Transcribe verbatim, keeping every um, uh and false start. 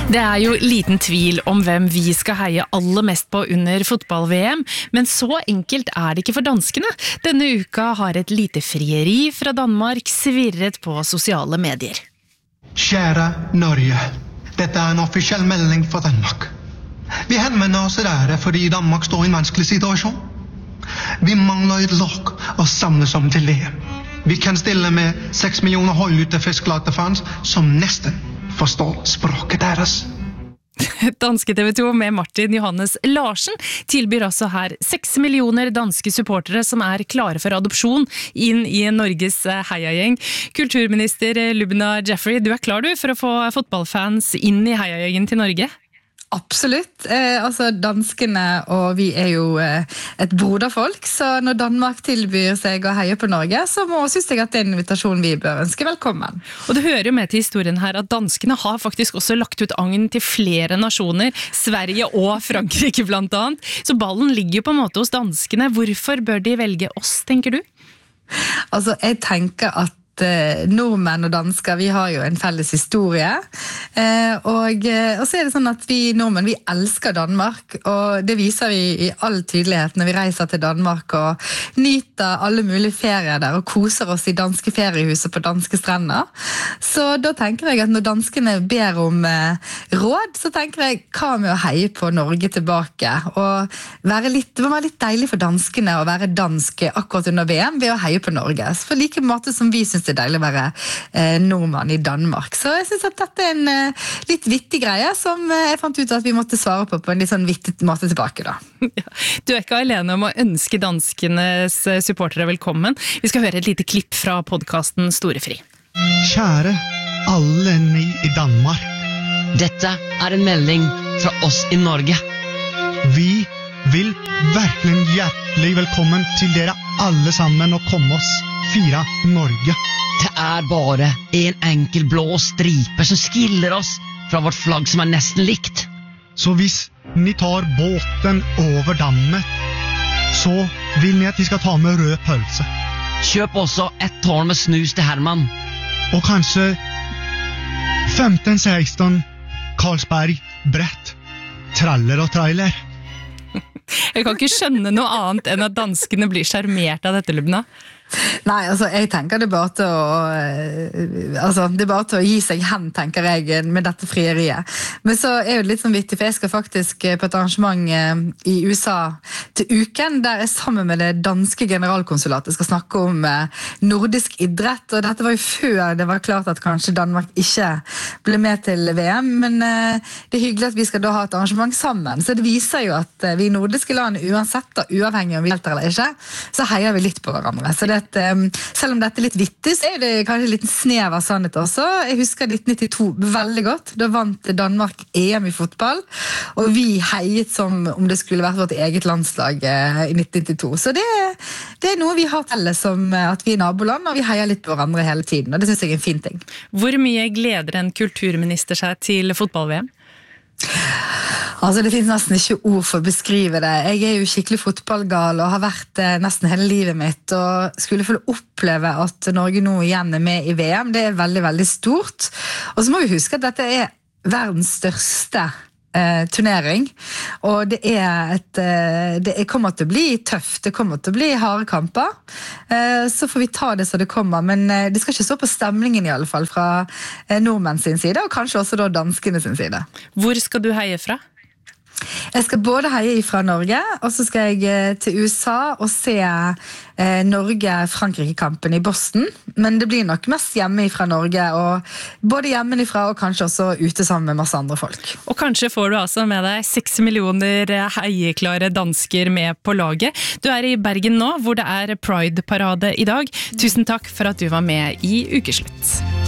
Det er jo liten tvil om hvem vi skal heie aller mest på under fotball-V M, men så enkelt er det ikke for danskene. Denne uka har et lite frieri fra Danmark svirret på sosiale medier. Kjære Norge, dette er en offisiell melding for Danmark. Vi henvender oss der fordi Danmark står i en vanskelig situasjon. Vi mangler et lag å samles om til V M. Vi kan stille med seks millioner høylytte fisklate fans som nesten forstår språket deres. Danske T V to med Martin Johannes Larsen tilbyr altså her seks millioner danske supportere som er klare for adopsjon inn i Norges heiagjeng. Kulturminister Lubna Jeffrey, du er klar du for å få fotballfans inn i heiagjengen til Norge? Absolutt. Eh, altså danskene og vi er jo eh, et broderfolk, så når Danmark tilbyr seg å heie på Norge, så må, synes jeg at det er en invitasjon vi bør ønske velkommen. Og det hører jo med til historien her at danskene har faktisk også lagt ut agn til flere nasjoner, Sverige og Frankrike blant annet. Så ballen ligger jo på en måte hos danskene. Hvorfor bør de velge oss, tenker du? Altså, jeg tenker at nordmenn og dansker, vi har jo en felles historie, og, og så er det sånn at vi nordmenn, vi elsker Danmark, og det viser vi i all tydelighet når vi reiser til Danmark og nyter alle mulige ferier der og koser oss i danske feriehuset på danske strender. Så da tenker jeg at når danskene ber om råd, så tenker jeg hva med å heie på Norge tilbake, og være litt, det må være litt deilig for danskene å være dansk akkurat under V M ved å heie på Norge, for like måte som vi synes det er deilig å være eh, nordmann i Danmark. Så jeg synes at dette er en eh, litt vittig greie som eh, jeg fant ut at vi måtte svare på på en litt sånn vittig måte tilbake da. Ja, du er ikke alene om å ønske danskenes supportere velkommen. Vi skal høre et lite klipp fra podcasten Storefri. Kjære alle ni i Danmark. Dette er en melding fra oss i Norge. Vi vil virkelig hjertelig velkommen til dere alle sammen og komme oss fire Norge. Det er bare en enkel blå stripe som skiller oss fra vårt flagg som er nesten likt. Så hvis ni tar båten over dammet, så vil ni at de skal ta med rød pølse. Kjøp også et tårn med snus til Herman. Og kanskje femten seksten Carlsberg brett, traller og trailer. Jeg kan ikke skjønne noe annet enn at danskene blir charmert av dette, Lubna. Nei, altså jeg tenker det bare til å altså det er bare til å gi seg hen, tenker jeg, med dette frieriet. Men så er det litt sånn vittig, for jeg skal faktisk på et arrangement i U S A til uken, der jeg sammen med det danske generalkonsulatet skal snakke om nordisk idrett, og dette var jo før det var klart at kanskje Danmark ikke ble med til V M, men det er hyggelig at vi skal da ha et arrangement sammen, så det viser jo at vi nordiske land, uansett da, uavhengig om vi deltar eller ikke, så heier vi litt på hverandre. Så det at, um, selv om dette er litt vittig, så er det kanskje en liten snev av sannhet også. Jeg husker nitten nittito veldig godt. Da vant Danmark E M i fotball, og vi heiet som om det skulle vært vårt eget landslag uh, i nitten nittito. Så det, det er noe vi har felles som uh, at vi er naboland, og vi heier litt på hverandre hele tiden, og det synes jeg er en fin ting. Hvor mye gleder en kulturminister seg til fotball-V M? Altså, det finnes nesten ikke ord for å beskrive det. Jeg er jo skikkelig fotballgal og har vært det nesten hele livet mitt, og skulle få oppleve at Norge nå igjen er med i V M. Det er veldig, veldig stort. Og så må vi huske at dette er verdens største eh, turnering, og det er et eh, det kommer til å bli tøft, det kommer til å bli harde kamper. Eh, så får vi ta det så det kommer, men eh, det skal ikke stå på stemningen i alle fall fra eh, nordmenn sin side, og kanskje også da danskene sin side. Hvor skal du heie fra? Jeg skal både heie fra Norge, og så skal jeg til U S A og se eh, Norge-Frankrike-kampen i Boston. Men det blir nok mest hjemme fra Norge, og både hjemmefra og kanskje også ute sammen med masse andre folk. Og kanskje får du altså med deg seks millioner heieklare dansker med på laget. Du er i Bergen nå, hvor det er Pride-parade i dag. Tusen takk for at du var med i Ukeslutt.